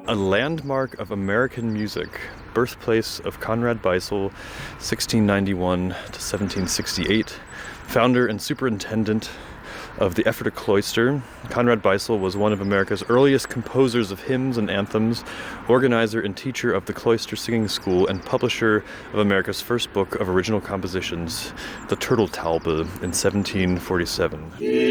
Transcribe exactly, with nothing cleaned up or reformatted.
A landmark of American music, birthplace of Conrad Beissel, sixteen ninety-one to seventeen sixty-eight, founder and superintendent of the Ephrata Cloister. Conrad Beissel was one of America's earliest composers of hymns and anthems, organizer and teacher of the Cloister Singing School, and publisher of America's first book of original compositions, the Turteltaube, in seventeen forty-seven.